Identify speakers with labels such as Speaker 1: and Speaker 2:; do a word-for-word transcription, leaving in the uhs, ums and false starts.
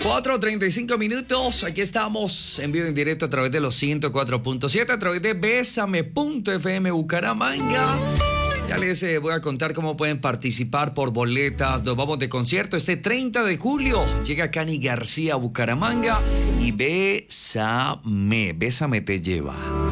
Speaker 1: cuatro treinta y cinco minutos, aquí estamos en vivo en directo a través de los ciento cuatro punto siete, a través de Bésame punto F M Bucaramanga. Ya les eh, voy a contar cómo pueden participar por boletas. Nos vamos de concierto este treinta de julio. Llega Cani García a Bucaramanga y Bésame, Bésame te lleva.